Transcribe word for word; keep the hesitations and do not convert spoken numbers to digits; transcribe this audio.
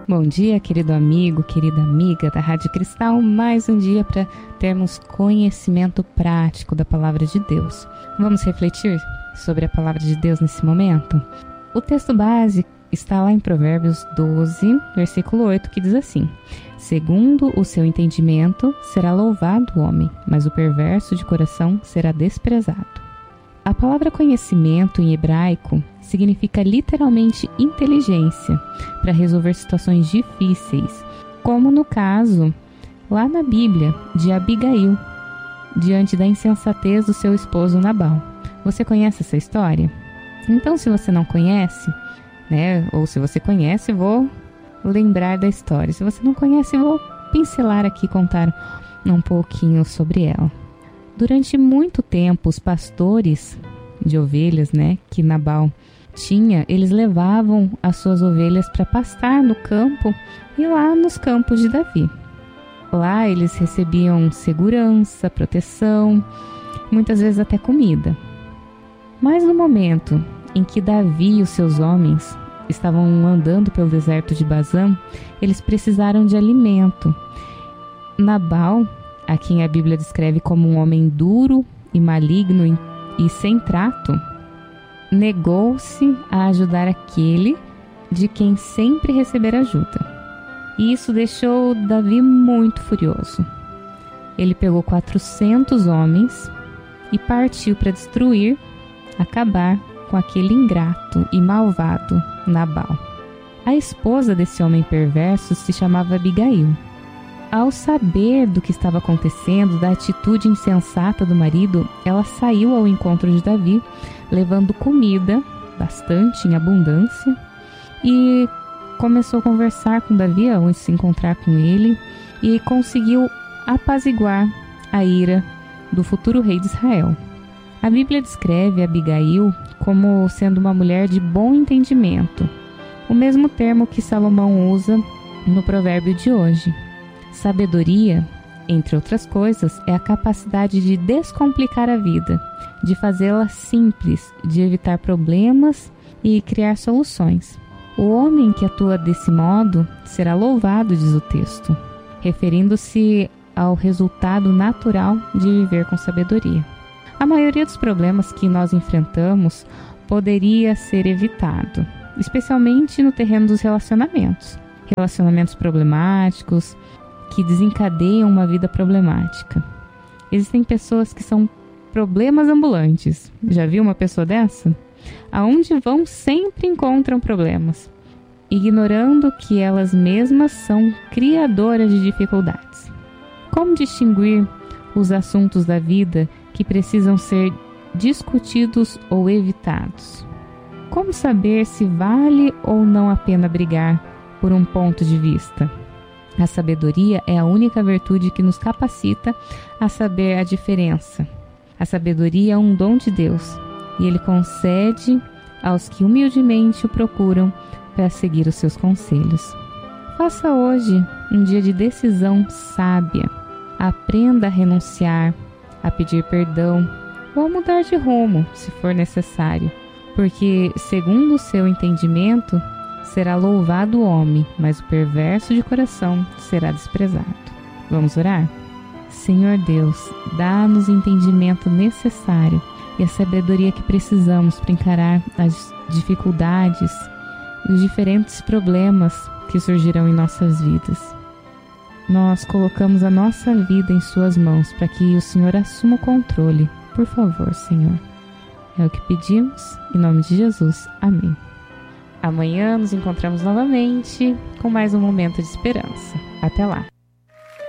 Bom dia, querido amigo, querida amiga da Rádio Cristal. Mais um dia para termos conhecimento prático da Palavra de Deus. Vamos refletir sobre a Palavra de Deus nesse momento? O texto base está lá em Provérbios doze, versículo oito, que diz assim: segundo o seu entendimento será louvado o homem, mas o perverso de coração será desprezado. A palavra conhecimento em hebraico significa literalmente inteligência para resolver situações difíceis, como no caso, lá na Bíblia, de Abigail, diante da insensatez do seu esposo Nabal. Você conhece essa história? Então, se você não conhece, né, ou se você conhece, vou lembrar da história. Se você não conhece, vou pincelar aqui, contar um pouquinho sobre ela. Durante muito tempo, os pastores de ovelhas, né, que Nabal tinha, eles levavam as suas ovelhas para pastar no campo e lá nos campos de Davi. Lá eles recebiam segurança, proteção, muitas vezes até comida. Mas no momento em que Davi e os seus homens estavam andando pelo deserto de Bazã, eles precisaram de alimento. Nabal, a quem a Bíblia descreve como um homem duro e maligno e sem trato, negou-se a ajudar aquele de quem sempre recebera ajuda. E isso deixou Davi muito furioso. Ele pegou quatrocentos homens e partiu para destruir, acabar com aquele ingrato e malvado Nabal. A esposa desse homem perverso se chamava Abigail. Ao saber do que estava acontecendo, da atitude insensata do marido, ela saiu ao encontro de Davi, levando comida, bastante, em abundância, e começou a conversar com Davi, ao se encontrar com ele, e conseguiu apaziguar a ira do futuro rei de Israel. A Bíblia descreve Abigail como sendo uma mulher de bom entendimento, o mesmo termo que Salomão usa no provérbio de hoje. Sabedoria, entre outras coisas, é a capacidade de descomplicar a vida, de fazê-la simples, de evitar problemas e criar soluções. O homem que atua desse modo será louvado, diz o texto, referindo-se ao resultado natural de viver com sabedoria. A maioria dos problemas que nós enfrentamos poderia ser evitado, especialmente no terreno dos relacionamentos. Relacionamentos problemáticos, que desencadeiam uma vida problemática. Existem pessoas que são problemas ambulantes. Já viu uma pessoa dessa? Aonde vão sempre encontram problemas, ignorando que elas mesmas são criadoras de dificuldades. Como distinguir os assuntos da vida que precisam ser discutidos ou evitados? Como saber se vale ou não a pena brigar por um ponto de vista? A sabedoria é a única virtude que nos capacita a saber a diferença. A sabedoria é um dom de Deus e Ele concede aos que humildemente o procuram para seguir os seus conselhos. Faça hoje um dia de decisão sábia. Aprenda a renunciar, a pedir perdão ou a mudar de rumo, se for necessário, porque, segundo o seu entendimento, será louvado o homem, mas o perverso de coração será desprezado. Vamos orar? Senhor Deus, dá-nos o entendimento necessário e a sabedoria que precisamos para encarar as dificuldades e os diferentes problemas que surgirão em nossas vidas. Nós colocamos a nossa vida em suas mãos para que o Senhor assuma o controle. Por favor, Senhor. É o que pedimos, em nome de Jesus. Amém. Amanhã nos encontramos novamente com mais um momento de esperança. Até lá!